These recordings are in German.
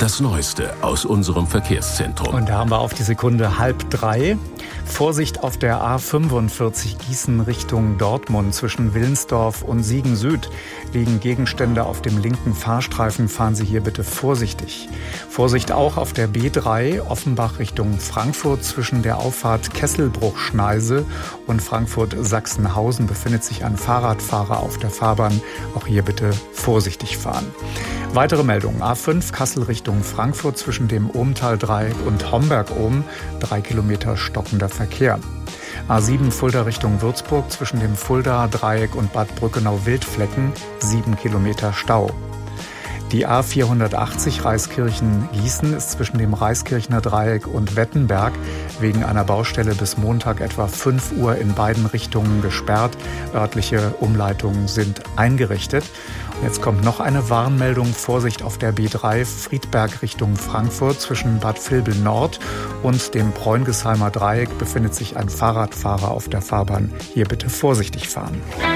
Das Neueste aus unserem Verkehrszentrum. Und da haben wir auf die Sekunde 2:30. Vorsicht auf der A45 Gießen Richtung Dortmund. Zwischen Willensdorf und Siegen Süd liegen Gegenstände auf dem linken Fahrstreifen. Fahren Sie hier bitte vorsichtig. Vorsicht auch auf der B3 Offenbach Richtung Frankfurt. Zwischen der Auffahrt Kesselbruch-Schneise und Frankfurt-Sachsenhausen befindet sich ein Fahrradfahrer auf der Fahrbahn. Auch hier bitte vorsichtig fahren. Weitere Meldungen. A5 Kassel Richtung Frankfurt zwischen dem Ohmtal-Dreieck und Homberg-Ohm. 3 Kilometer stockender Verkehr. A7 Fulda Richtung Würzburg zwischen dem Fulda-Dreieck und Bad Brückenau-Wildflecken. 7 Kilometer Stau. Die A480 Reiskirchen-Gießen ist zwischen dem Reiskirchener Dreieck und Wettenberg wegen einer Baustelle bis Montag etwa 5 Uhr in beiden Richtungen gesperrt. Örtliche Umleitungen sind eingerichtet. Und jetzt kommt noch eine Warnmeldung. Vorsicht auf der B3 Friedberg Richtung Frankfurt. Zwischen Bad Vilbel Nord und dem Bräungesheimer Dreieck befindet sich ein Fahrradfahrer auf der Fahrbahn. Hier bitte vorsichtig fahren.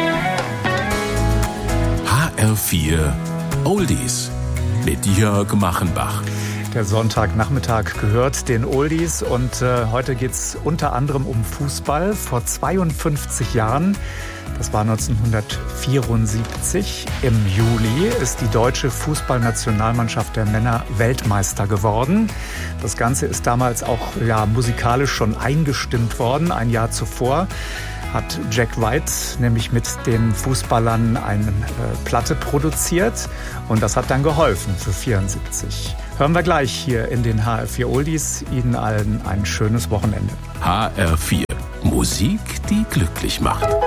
HR4 Oldies mit Jörg Machenbach. Der Sonntagnachmittag gehört den Oldies und heute geht es unter anderem um Fußball. Vor 52 Jahren, das war 1974, im Juli ist die deutsche Fußballnationalmannschaft der Männer Weltmeister geworden. Das Ganze ist damals auch musikalisch schon eingestimmt worden, ein Jahr zuvor hat Jack White nämlich mit den Fußballern eine Platte produziert und das hat dann geholfen für 74. Hören wir gleich hier in den HR4 Oldies. Ihnen allen ein schönes Wochenende. HR4 Musik, die glücklich macht.